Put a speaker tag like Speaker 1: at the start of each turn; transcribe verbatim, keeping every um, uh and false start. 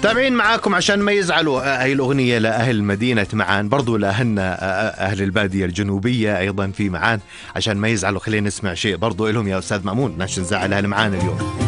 Speaker 1: تابعين معاكم عشان ما يزعلوا. هاي الأغنية لأهل مدينة معان، برضو لأهلنا أهل البادية الجنوبية أيضا في معان، عشان ما يزعلوا. خلينا نسمع شيء برضو إلهم يا أستاذ مأمون، ناش نزعل أهل معان اليوم.